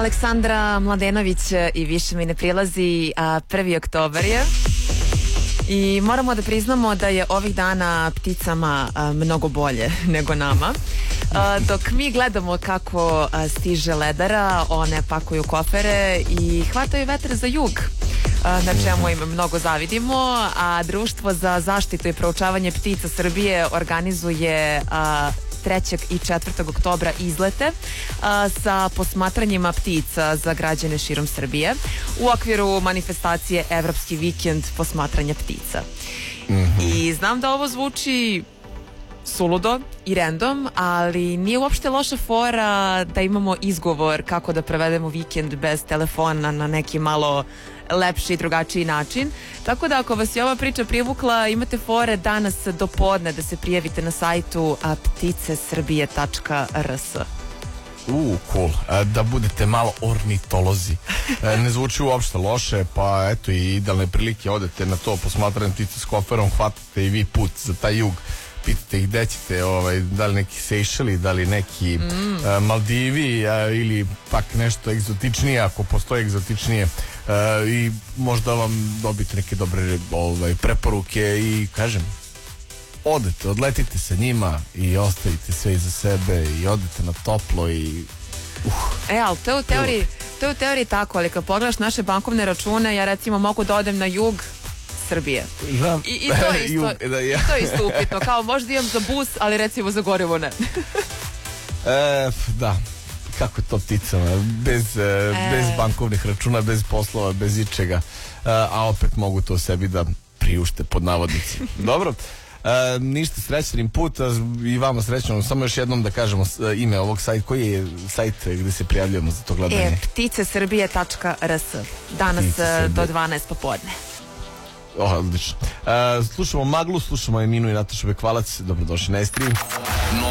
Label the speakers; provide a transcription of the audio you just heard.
Speaker 1: Aleksandra Mladenović i više mi ne prilazi, 1. oktobar je i moramo da priznamo da je ovih dana pticama mnogo bolje nego nama. Dok mi gledamo kako stiže ledara, one pakuju kofere i hvataju vetar za jug, na čemu im mnogo zavidimo, a Društvo za zaštitu i proučavanje ptica Srbije organizuje 3. i 4. oktobra izlete sa posmatranjima ptica za građane širom Srbije u okviru manifestacije Evropski vikend posmatranja ptica. I znam da ovo zvuči suludo i random, ali nije uopšte loša fora da imamo izgovor kako da prevedemo vikend bez telefona na neki malo lepši i drugačiji način. Tako da ako vas je ova priča privukla, imate fore danas do podne da se prijavite na sajtu pticesrbije.rs.
Speaker 2: Cool. Da budete malo ornitolozi. Ne zvuči uopšte loše, pa eto i idealne prilike, odete na to posmatranje ptica s koferom, hvatate i vi put za taj jug. Pitate ih gde ćete, da li neki Sejšeli, da li neki Maldivi ili pak nešto egzotičnije, ako postoje egzotičnije, i možda vam dobiti neke dobre preporuke i kažem, odletite sa njima i ostavite sve iza sebe i odete na toplo i
Speaker 1: ali to je u teoriji tako, ali kad pogledaš naše bankovne račune, ja recimo mogu da odem na jug Srbije. I to je isto upitno. Kao možda imam za bus, ali recimo za gorivo ne.
Speaker 2: Da. Kako je to pticama? Bez bankovnih računa, bez poslova, bez ičega. A opet mogu to sebi da priušte pod navodnicima. Dobro. Ništa, srećnim put i vama srećno. Samo još jednom da kažemo ime ovog sajta. Koji je sajt gde se prijavljujemo za to gledanje?
Speaker 1: pticesrbije.rs. Danas do 12 popodne.
Speaker 2: Odlično. Slušamo Maglu, slušamo Eminu i Natašu Bekvalac. Dobrodošli na S3.